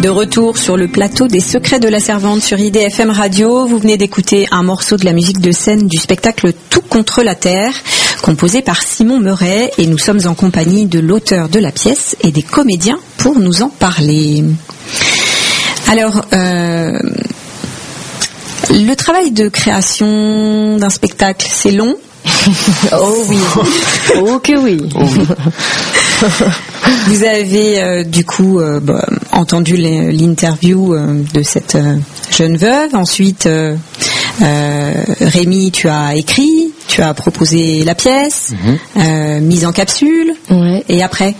De retour sur le plateau des Secrets de la Servante sur IDFM Radio, vous venez d'écouter un morceau de la musique de scène du spectacle Tout contre la Terre, composé par Simon Meuret, et nous sommes en compagnie de l'auteur de la pièce et des comédiens pour nous en parler. Alors, le travail de création d'un spectacle, c'est long? Oh oui, oh que oui. Oh oui. Vous avez du coup entendu l'interview de cette jeune veuve. Ensuite, Rémi, tu as écrit, tu as proposé la pièce, mise en capsule. Ouais. Et après,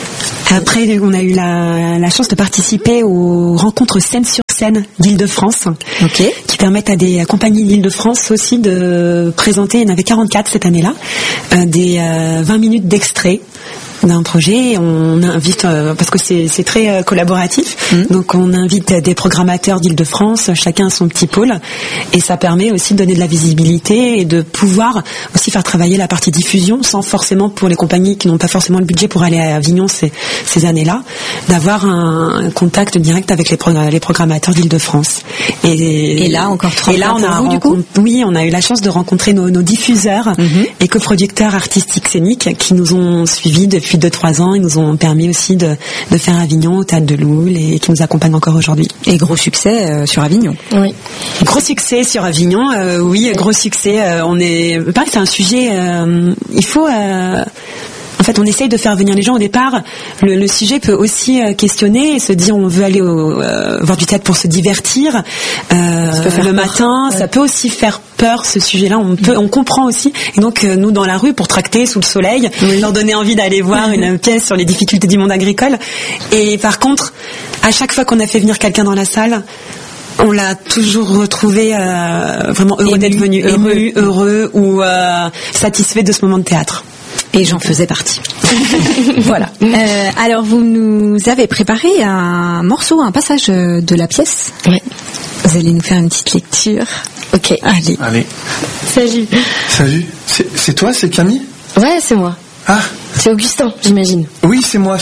on a eu la chance de participer aux rencontres scène sur scène d'Île-de-France, qui permettent à des compagnies d'Île-de-France aussi de présenter, il y en avait 44 cette année-là, des 20 minutes d'extrait d'un projet. On invite, parce que c'est très collaboratif, donc on invite des programmateurs d'Île-de-France, chacun à son petit pôle, et ça permet aussi de donner de la visibilité et de pouvoir aussi faire travailler la partie diffusion, sans forcément, pour les compagnies qui n'ont pas forcément le budget pour aller à Avignon ces années-là, d'avoir un contact direct avec les programmateurs d'Île-de-France. Et là, encore 30 Et là, on a eu la chance de rencontrer nos diffuseurs et coproducteurs artistiques scéniques qui nous ont suivis depuis 2-3 ans. Ils nous ont permis aussi de faire Avignon au Théâtre de Loul et qui nous accompagnent encore aujourd'hui. Et gros succès sur Avignon. Oui. Gros succès sur Avignon, oui, gros succès. Pareil, c'est un sujet, il faut... En fait, on essaye de faire venir les gens au départ. Le sujet peut aussi questionner et se dire on veut aller voir du théâtre pour se divertir le matin. Ouais. Ça peut aussi faire peur, ce sujet-là. On comprend aussi. Et donc nous dans la rue pour tracter sous le soleil, leur donner envie d'aller voir une pièce sur les difficultés du monde agricole. Et par contre, à chaque fois qu'on a fait venir quelqu'un dans la salle, on l'a toujours retrouvé vraiment heureux d'être venu, heureux ou satisfait de ce moment de théâtre. Et j'en faisais partie. Voilà. Alors, vous nous avez préparé un morceau, un passage de la pièce. Oui. Vous allez nous faire une petite lecture. Ok. Allez. Salut. C'est toi, c'est Camille ? Ouais, c'est moi. Ah. C'est Augustin, j'imagine. Oui, c'est moi.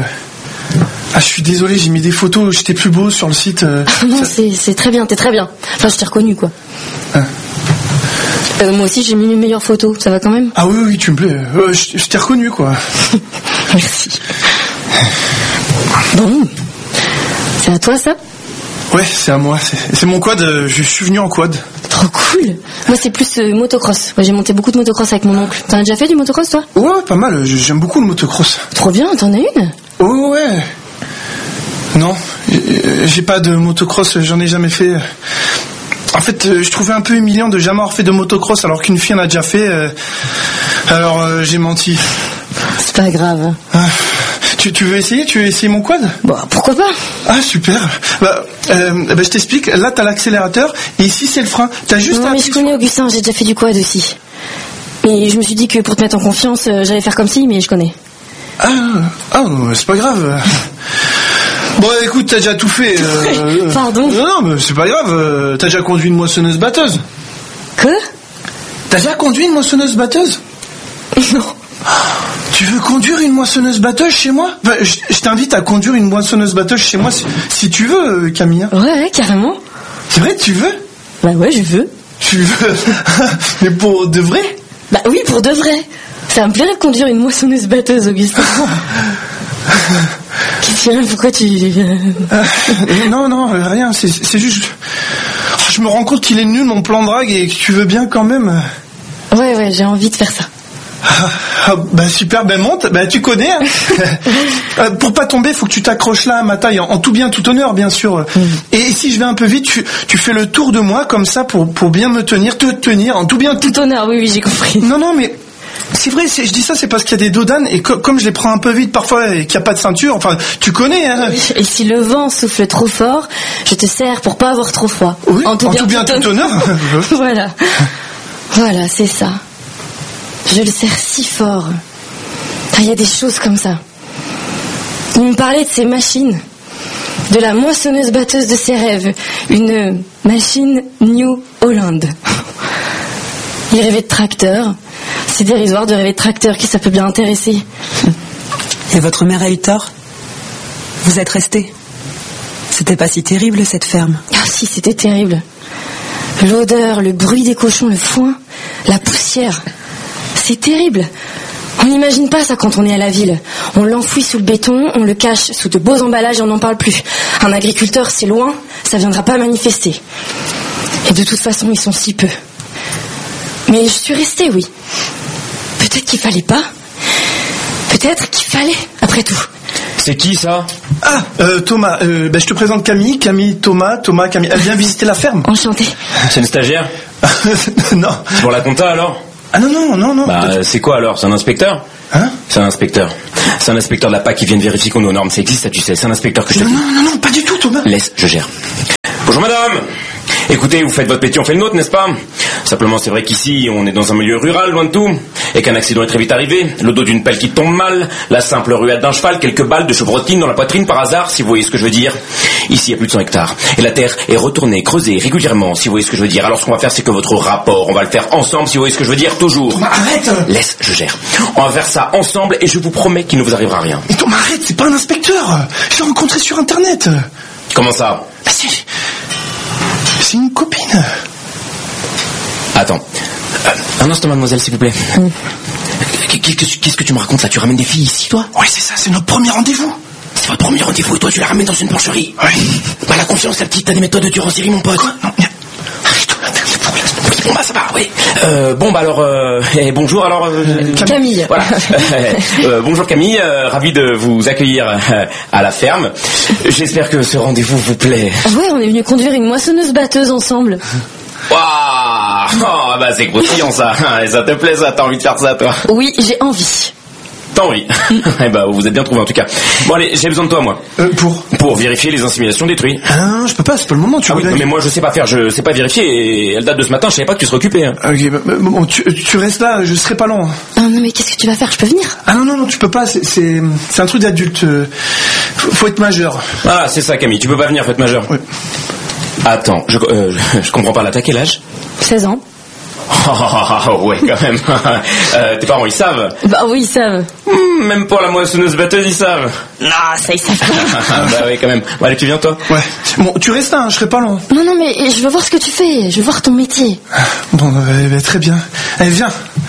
Ah, je suis désolé, j'ai mis des photos, j'étais plus beau sur le site. Non, c'est très bien, t'es très bien. Enfin, je t'ai reconnu, quoi. Ah. Moi aussi, j'ai mis mes meilleures photos, ça va quand même ? Ah oui, tu me plais. Je t'ai reconnu, quoi. Merci. Bon. C'est à toi, ça ? Ouais, c'est à moi. C'est mon quad, je suis venu en quad. Trop cool. Moi, c'est plus motocross. Moi, j'ai monté beaucoup de motocross avec mon oncle. T'en as déjà fait du motocross, toi ? Ouais, pas mal. J'aime beaucoup le motocross. Trop bien, t'en as une ? Oh, ouais. Non, j'ai pas de motocross, j'en ai jamais fait. En fait, je trouvais un peu humiliant de jamais avoir fait de motocross alors qu'une fille en a déjà fait. Alors, j'ai menti. C'est pas grave. Tu veux essayer ? Tu veux essayer mon quad ? Bah, pourquoi pas ? Ah, super. Je t'explique. Là, t'as l'accélérateur et ici, c'est le frein. T'as juste non, mais je connais Augustin, j'ai déjà fait du quad aussi. Et je me suis dit que pour te mettre en confiance, j'allais faire comme si, mais je connais. Ah, c'est pas grave. Bon, écoute, t'as déjà tout fait. Pardon ? Non, mais c'est pas grave. T'as déjà conduit une moissonneuse-batteuse. Quoi ? T'as déjà conduit une moissonneuse-batteuse ? Non. Tu veux conduire une moissonneuse-batteuse chez moi ? Je t'invite à conduire une moissonneuse-batteuse chez moi si tu veux, Camille. Ouais, carrément. C'est vrai, tu veux ? Bah ouais, je veux. Tu veux ? Mais pour de vrai ? Bah oui, pour de vrai. Ça me plairait de conduire une moissonneuse-batteuse, Augustin. Pourquoi tu... Non, rien, c'est juste... Je me rends compte qu'il est nul mon plan de drague et que tu veux bien quand même... Ouais, j'ai envie de faire ça. Bah super, monte, tu connais. Pour pas tomber, faut que tu t'accroches là à ma taille, en tout bien, tout honneur, bien sûr. Et si je vais un peu vite, tu fais le tour de moi comme ça pour bien me tenir, te tenir, en tout bien, tout honneur, oui, j'ai compris. Non, mais... C'est vrai, je dis ça, c'est parce qu'il y a des dodanes et comme je les prends un peu vite parfois et qu'il n'y a pas de ceinture, enfin, tu connais, hein. Et si le vent souffle trop fort, je te serre pour pas avoir trop froid. Oui, en tout bien, tout honneur. Voilà, c'est ça. Je le serre si fort. Il y a des choses comme ça. Il me parlait de ces machines, de la moissonneuse-batteuse de ses rêves, une machine New Holland. Il rêvait de tracteur. C'est dérisoire de rêver de tracteur, qui ça peut bien intéresser. Et votre mère a eu tort ? Vous êtes restés ? C'était pas si terrible cette ferme. Ah si, c'était terrible. L'odeur, le bruit des cochons, le foin, la poussière. C'est terrible. On n'imagine pas ça quand on est à la ville. On l'enfouit sous le béton, on le cache sous de beaux emballages et on n'en parle plus. Un agriculteur, c'est loin, ça viendra pas manifester. Et de toute façon, ils sont si peu. Mais je suis restée, oui. Peut-être qu'il fallait pas. Peut-être qu'il fallait, après tout. C'est qui ça? Ah, Thomas, je te présente Camille, Thomas, Camille. Elle vient visiter la ferme. Enchantée. C'est une stagiaire? Non. C'est pour la compta alors? Ah non. Bah c'est quoi alors? C'est un inspecteur? Hein? C'est un inspecteur. C'est un inspecteur de la PAC qui vient de vérifier qu'on est aux normes. Ça existe, ça tu sais. C'est un inspecteur que je te dis. Non, pas du tout, Thomas. Laisse, je gère. Bonjour madame. Écoutez, vous faites votre métier, on fait le nôtre, n'est-ce pas? Simplement, c'est vrai qu'ici, on est dans un milieu rural, loin de tout, et qu'un accident est très vite arrivé, le dos d'une pelle qui tombe mal, la simple ruade d'un cheval, quelques balles de chevrotine dans la poitrine par hasard, si vous voyez ce que je veux dire. Ici, il y a plus de 100 hectares, et la terre est retournée, creusée régulièrement, si vous voyez ce que je veux dire. Alors, ce qu'on va faire, c'est que votre rapport, on va le faire ensemble, si vous voyez ce que je veux dire, toujours. Thomas, arrête! Laisse, je gère. On va faire ça ensemble, et je vous promets qu'il ne vous arrivera rien. Mais Thomas, arrête, c'est pas un inspecteur. Je l'ai rencontré sur Internet. Comment ça? Ah, c'est une copine. Attends. Un instant, mademoiselle, s'il vous plaît. Qu'est-ce que tu me racontes là? Tu ramènes des filles ici, toi? Oui, c'est ça, c'est notre premier rendez-vous. C'est votre premier rendez-vous et toi, tu la ramènes dans une porcherie? Oui. Bah, la confiance, la petite, t'as des méthodes de tueur en série, mon pote. Quoi? Non, mais... Arrête, Bon, bah, ça va, oui. Bonjour, alors... Camille. Voilà. Bonjour Camille, ravi de vous accueillir à la ferme. J'espère que ce rendez-vous vous plaît. Ah ouais, on est venu conduire une moissonneuse-batteuse ensemble. Waouh! Oh, bah c'est croustillant ça. Ça te plaît ça? T'as envie de faire ça, toi? Oui, j'ai envie. T'as envie? Eh bah, vous êtes bien trouvé en tout cas. Bon allez, j'ai besoin de toi, moi. Pour vérifier les inséminations détruites. Ah non, je peux pas, c'est pas le moment. Oui, mais moi je sais pas faire, je sais pas vérifier. Et elle date de ce matin, je savais pas que tu serais occupé. Hein. Ok, bon, tu restes là, je serai pas long. Ah non, mais qu'est-ce que tu vas faire? Je peux venir? Ah non, tu peux pas, c'est un truc d'adulte. Faut être majeur. Ah, c'est ça Camille, tu peux pas venir, faut être majeur. Oui. Attends, je comprends pas là, t'as quel âge? 16 ans. Oh, ouais, quand même. Tes parents, ils savent? Bah oui, ils savent. Même pour la moissonneuse-batteuse, ils savent. Non, ça, ils savent pas. Bah oui, quand même. Bon, allez, tu viens, toi? Ouais. Bon, tu restes là, je serai pas long. Non, mais je veux voir ce que tu fais. Je veux voir ton métier. Bon, très bien. Allez, viens.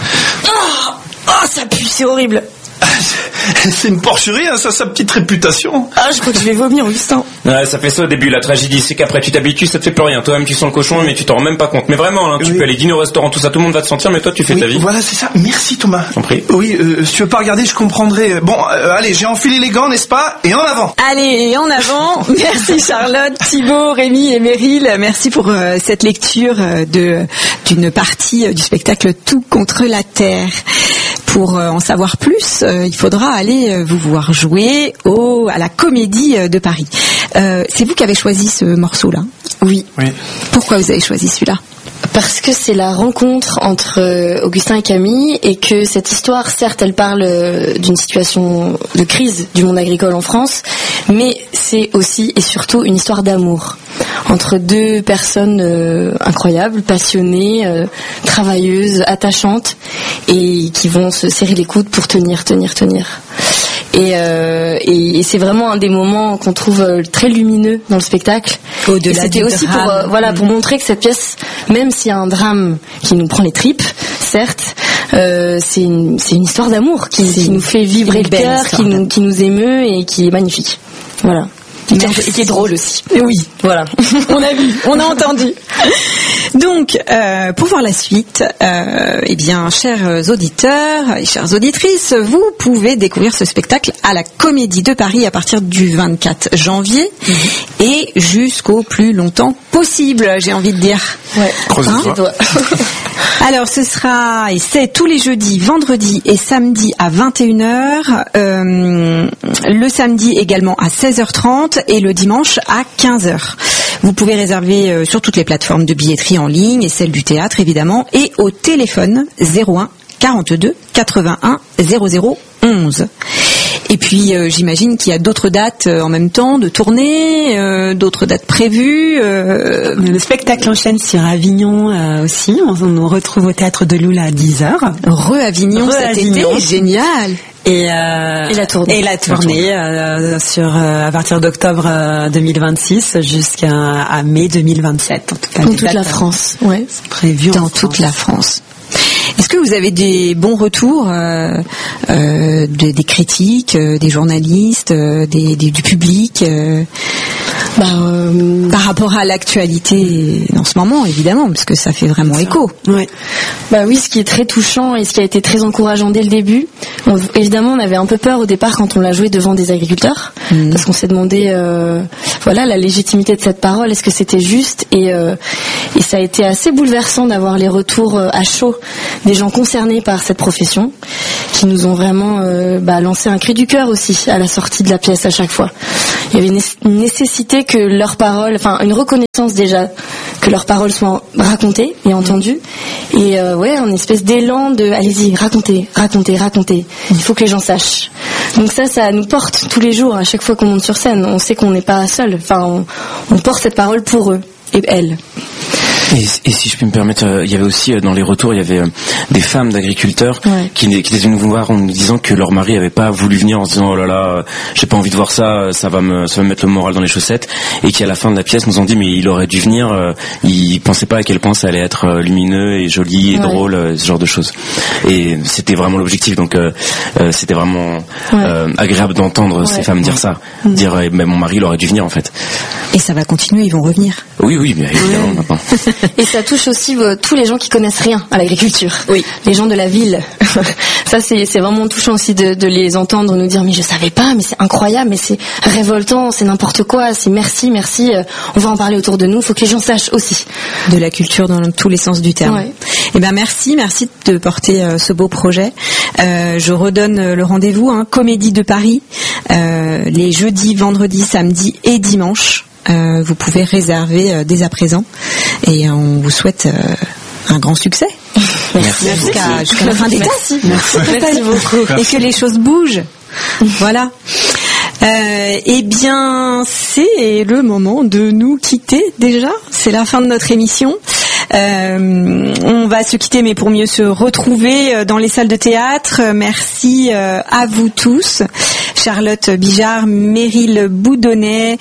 Oh, ça pue, c'est horrible. C'est une porcherie, hein, ça, sa petite réputation. Ah, je crois que je vais vomir, Augustin. Ouais, ça fait ça au début, la tragédie, c'est qu'après tu t'habitues, ça te fait plus rien. Toi-même tu sens le cochon, mais tu t'en rends même pas compte. Mais vraiment, hein, tu peux aller dîner au restaurant, tout ça, tout le monde va te sentir, mais toi tu fais ta vie. Voilà, c'est ça. Merci Thomas. J'en prie. Oui, si tu veux pas regarder, je comprendrai. Bon, allez, j'ai enfilé les gants, n'est-ce pas? Et en avant. Allez, en avant. Merci Charlotte, Thibaut, Rémi et Meryl. Merci pour cette lecture d'une partie du spectacle Tout contre la Terre. Pour en savoir plus, il faudra aller vous voir jouer à la Comédie de Paris. C'est vous qui avez choisi ce morceau-là? Oui. Pourquoi vous avez choisi celui-là? Parce que c'est la rencontre entre Augustin et Camille et que cette histoire, certes, elle parle d'une situation de crise du monde agricole en France, mais c'est aussi et surtout une histoire d'amour entre deux personnes incroyables, passionnées, travailleuses, attachantes et qui vont se serrer les coudes pour tenir. Et c'est vraiment un des moments qu'on trouve très lumineux dans le spectacle. Au-delà c'était du aussi drame. pour montrer que cette pièce, même s'il y a un drame qui nous prend les tripes, certes, c'est une histoire d'amour qui nous fait vibrer le cœur, qui nous émeut et qui est magnifique. Voilà. Et qui est drôle aussi. Oui, voilà. On a vu, on a entendu. Donc, pour voir la suite, eh bien, chers auditeurs et chères auditrices, vous pouvez découvrir ce spectacle à la Comédie de Paris à partir du 24 janvier et jusqu'au plus longtemps possible, j'ai envie de dire. Ouais. Hein? Alors, ce sera, et c'est tous les jeudis, vendredis et samedis à 21h, le samedi également à 16h30 et le dimanche à 15h. Vous pouvez réserver sur toutes les plateformes de billetterie en ligne et celle du théâtre évidemment et au téléphone 01 42 81 00 11. Et puis j'imagine qu'il y a d'autres dates en même temps de tournée, d'autres dates prévues. Le spectacle enchaîne sur Avignon aussi. On nous retrouve au théâtre de Loul à 10h. Avignon cet été, génial. Et la tournée. À partir d'octobre 2026 jusqu'à mai 2027. En tout cas, dans toute la France. Ouais. C'est prévu dans toute la France. Est-ce que vous avez des bons retours des critiques, des journalistes, du public par rapport à l'actualité en ce moment, évidemment, parce que ça fait vraiment écho. Ouais. Oui, ce qui est très touchant et ce qui a été très encourageant dès le début. Évidemment, on avait un peu peur au départ quand on l'a joué devant des agriculteurs, parce qu'on s'est demandé, la légitimité de cette parole, est-ce que c'était juste, et ça a été assez bouleversant d'avoir les retours à chaud des gens concernés par cette profession, qui nous ont vraiment lancé un cri du cœur aussi à la sortie de la pièce à chaque fois. Il y avait une nécessité que leurs paroles, une reconnaissance déjà, que leurs paroles soient racontées et entendues, et une espèce d'élan de allez-y, racontez. Il faut que les gens sachent. Donc ça nous porte tous les jours, à chaque fois qu'on monte sur scène. On sait qu'on n'est pas seul. On porte cette parole pour eux et elles. Et si je puis me permettre, il y avait aussi dans les retours, il y avait des femmes d'agriculteurs qui étaient venues nous voir en nous disant que leur mari avait pas voulu venir, en se disant oh là là, j'ai pas envie de voir ça, ça va me mettre le moral dans les chaussettes, et qui à la fin de la pièce nous ont dit mais il aurait dû venir, il pensait pas à quel point ça allait être lumineux et joli et drôle, ce genre de choses. Et c'était vraiment l'objectif, donc c'était vraiment agréable d'entendre ces femmes dire ça, dire mais mon mari il aurait dû venir en fait. Et ça va continuer, ils vont revenir. Oui, bien évidemment maintenant. Et ça touche aussi tous les gens qui connaissent rien à l'agriculture. Oui. Les gens de la ville. Ça, c'est vraiment touchant aussi de les entendre nous dire mais je savais pas, mais c'est incroyable, mais c'est révoltant, c'est n'importe quoi, c'est merci, on va en parler autour de nous, faut que les gens sachent aussi. De la culture dans tous les sens du terme. Ouais. Et merci de porter ce beau projet. Je redonne le rendez-vous, Comédie de Paris, les jeudis, vendredis, samedis et dimanches. Vous pouvez réserver dès à présent, et on vous souhaite un grand succès. Merci. Jusqu'à la fin des temps. Merci beaucoup. Et que les choses bougent. Voilà. C'est le moment de nous quitter déjà. C'est la fin de notre émission. On va se quitter, mais pour mieux se retrouver dans les salles de théâtre. Merci à vous tous. Charlotte Bijard, Meryl Baudonnet,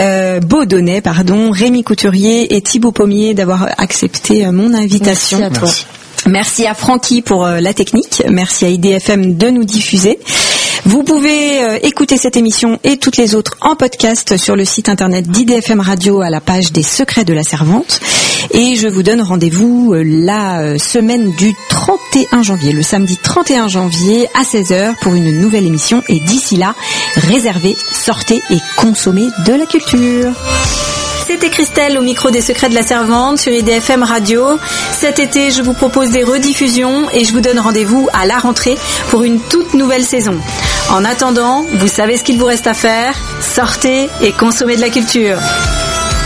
Rémi Couturier et Thibaut Pommier d'avoir accepté mon invitation. Merci à toi. Merci à Francky pour la technique. Merci à IDFM de nous diffuser. Vous pouvez écouter cette émission et toutes les autres en podcast sur le site internet d'IDFM Radio à la page des secrets de la servante. Et je vous donne rendez-vous la semaine du 31 janvier, le samedi 31 janvier à 16h pour une nouvelle émission. Et d'ici là, réservez, sortez et consommez de la culture. C'était Christelle au micro des secrets de la servante sur IDFM Radio. Cet été, je vous propose des rediffusions et je vous donne rendez-vous à la rentrée pour une toute nouvelle saison. En attendant, vous savez ce qu'il vous reste à faire. Sortez et consommez de la culture.